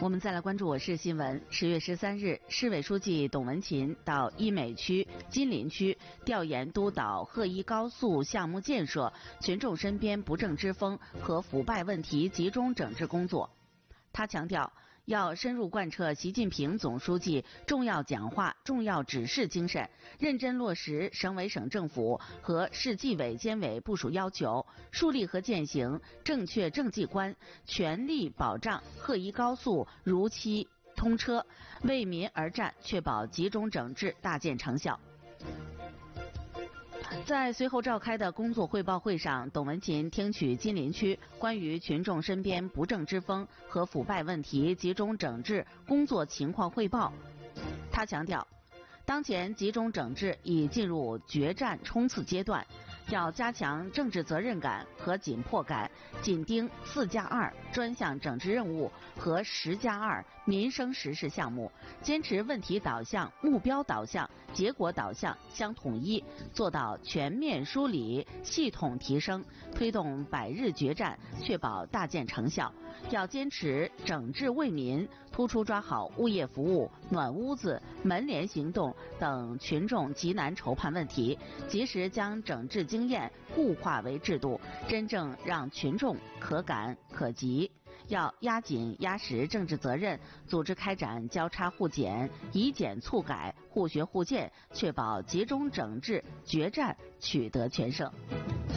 我们再来关注我市新闻。10月13日，市委书记董文琴到医美区、金陵区调研督导贺一高速项目建设、群众身边不正之风和腐败问题集中整治工作。他强调，要深入贯彻习近平总书记重要讲话、重要指示精神，认真落实省委省政府和市纪委监委部署要求，树立和践行正确政绩观，全力保障贺一高速如期通车，为民而战，确保集中整治大见成效。在随后召开的工作汇报会上，董文琴听取金陵区关于群众身边不正之风和腐败问题集中整治工作情况汇报。他强调，当前集中整治已进入决战冲刺阶段，要加强政治责任感和紧迫感，紧盯4+2专项整治任务和10+2民生实事项目，坚持问题导向、目标导向、结果导向相统一，做到全面梳理、系统提升，推动100日决战，确保大见成效。要坚持整治为民，突出抓好物业服务、暖屋子、门联行动等群众急难愁盼问题，及时将整治经验固化为制度，真正让群众可感可及。要压紧压实政治责任，组织开展交叉互检、以检促改、互学互鉴，确保集中整治决战取得全胜。